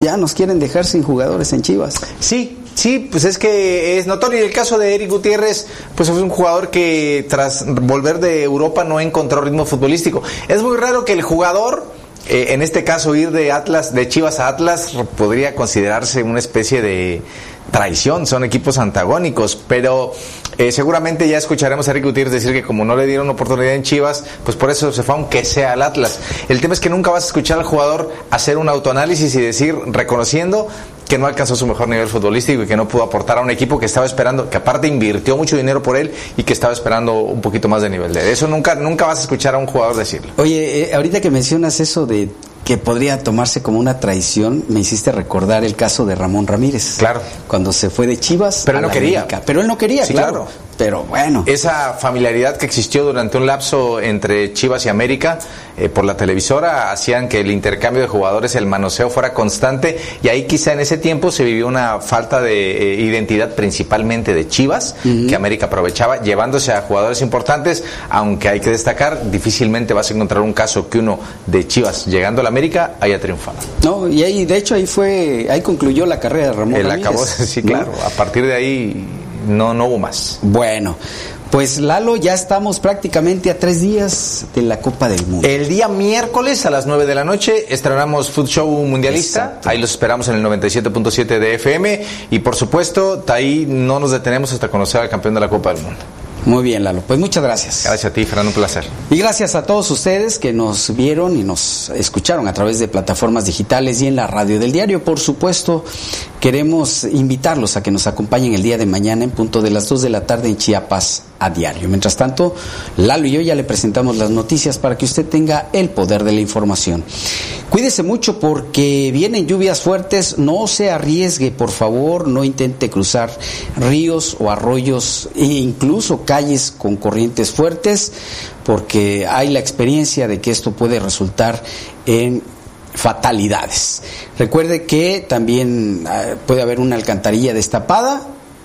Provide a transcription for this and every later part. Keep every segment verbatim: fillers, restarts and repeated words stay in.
ya nos quieren dejar sin jugadores en Chivas. Sí, sí, pues es que es notorio. El caso de Eric Gutiérrez, pues es un jugador que tras volver de Europa no encontró ritmo futbolístico. Es muy raro que el jugador, eh, en este caso ir de Atlas, de Chivas a Atlas, podría considerarse una especie de traición, son equipos antagónicos, pero eh, seguramente ya escucharemos a Eric Gutiérrez decir que como no le dieron oportunidad en Chivas, pues por eso se fue, aunque sea al Atlas. El tema es que nunca vas a escuchar al jugador hacer un autoanálisis y decir, reconociendo que no alcanzó su mejor nivel futbolístico y que no pudo aportar a un equipo que estaba esperando, que aparte invirtió mucho dinero por él y que estaba esperando un poquito más de nivel de eso. Nunca, nunca vas a escuchar a un jugador decirlo. Oye, eh, ahorita que mencionas eso de que podría tomarse como una traición, me hiciste recordar el caso de Ramón Ramírez. Claro. Cuando se fue de Chivas Pero él no quería. América. Pero él no quería, sí, claro. claro. Pero bueno. Esa familiaridad que existió durante un lapso entre Chivas y América eh, por la televisora hacían que el intercambio de jugadores, el manoseo fuera constante, y ahí quizá en ese tiempo se vivió una falta de eh, identidad principalmente de Chivas, uh-huh. que América aprovechaba llevándose a jugadores importantes, aunque hay que destacar, difícilmente vas a encontrar un caso que uno de Chivas llegando a la América haya triunfado. No, y ahí de hecho ahí fue, ahí concluyó la carrera de Ramón Él Ramírez. Acabó, sí, claro, ¿no? A partir de ahí no, no hubo más. Bueno, pues Lalo, ya estamos prácticamente a tres días de la Copa del Mundo. El día miércoles a las nueve de la noche estrenamos Food Show Mundialista. Exacto. Ahí los esperamos en el noventa y siete punto siete de F M, y por supuesto ahí no nos detenemos hasta conocer al campeón de la Copa del Mundo. Muy bien, Lalo. Pues muchas gracias. Gracias a ti, Fernando, un placer. Y gracias a todos ustedes que nos vieron y nos escucharon a través de plataformas digitales y en la radio del diario. Por supuesto, queremos invitarlos a que nos acompañen el día de mañana en punto de las dos de la tarde en Chiapas a diario. Mientras tanto, Lalo y yo ya le presentamos las noticias para que usted tenga el poder de la información. Cuídese mucho porque vienen lluvias fuertes. No se arriesgue, por favor, no intente cruzar ríos o arroyos e incluso calles con corrientes fuertes, porque hay la experiencia de que esto puede resultar en fatalidades. Recuerde que también uh, puede haber una alcantarilla destapada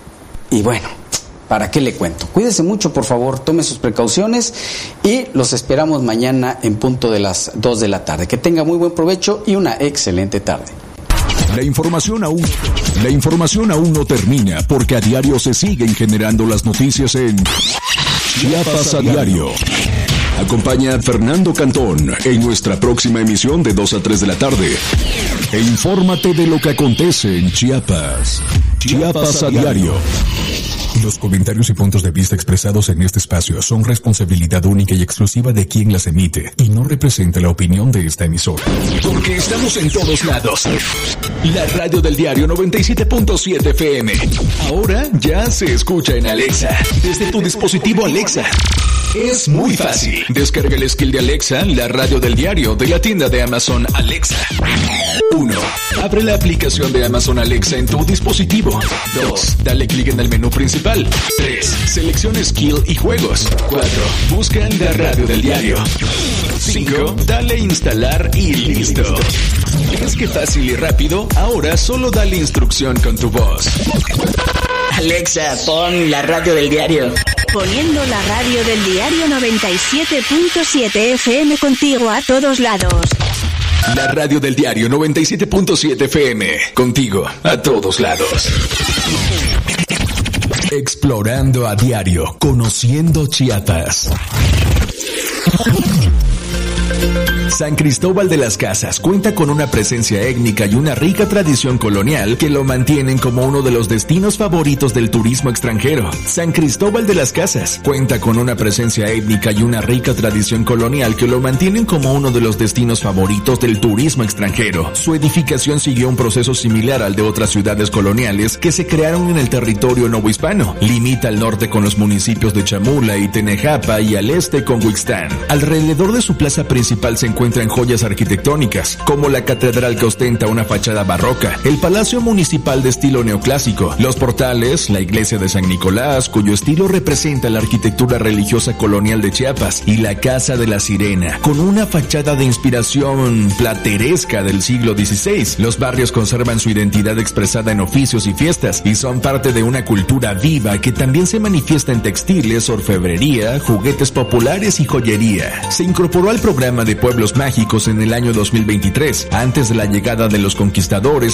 y bueno, ¿para qué le cuento? Cuídese mucho, por favor, tome sus precauciones y los esperamos mañana en punto de las dos de la tarde. Que tenga muy buen provecho y una excelente tarde. La información aún, la información aún no termina, porque a diario se siguen generando las noticias en Chiapas a diario. Acompaña a Fernando Cantón en nuestra próxima emisión de dos a tres de la tarde. E infórmate de lo que acontece en Chiapas. Chiapas a diario. Los comentarios y puntos de vista expresados en este espacio son responsabilidad única y exclusiva de quien las emite y no representa la opinión de esta emisora. Porque estamos en todos lados. La radio del diario noventa y siete punto siete F M. Ahora ya se escucha en Alexa. Desde tu dispositivo Alexa. Es muy fácil. Descarga el skill de Alexa, la radio del diario, de la tienda de Amazon Alexa. uno. Abre la aplicación de Amazon Alexa en tu dispositivo. dos. Dale clic en el menú principal. tres. Selecciona skill y juegos. cuatro. Busca la radio del diario. cinco. Dale instalar y listo. ¿Ves qué fácil y rápido? Ahora solo dale instrucción con tu voz. Alexa, pon la radio del diario. Poniendo la radio del diario noventa y siete punto siete F M contigo a todos lados. La radio del diario noventa y siete punto siete F M, contigo a todos lados. Explorando a diario, conociendo Chiapas. San Cristóbal de las Casas cuenta con una presencia étnica y una rica tradición colonial que lo mantienen como uno de los destinos favoritos del turismo extranjero. San Cristóbal de las Casas cuenta con una presencia étnica y una rica tradición colonial que lo mantienen como uno de los destinos favoritos del turismo extranjero. Su edificación siguió un proceso similar al de otras ciudades coloniales que se crearon en el territorio novohispano. Limita al norte con los municipios de Chamula y Tenejapa y al este con Huixtán. Alrededor de su plaza principal se encuentran joyas arquitectónicas, como la catedral que ostenta una fachada barroca, el palacio municipal de estilo neoclásico, los portales, la iglesia de San Nicolás, cuyo estilo representa la arquitectura religiosa colonial de Chiapas, y la casa de la Sirena, con una fachada de inspiración plateresca del siglo dieciséis. Los barrios conservan su identidad expresada en oficios y fiestas, y son parte de una cultura viva que también se manifiesta en textiles, orfebrería, juguetes populares y joyería. Se incorporó al programa de pueblos mágicos en el año dos mil veintitrés, antes de la llegada de los conquistadores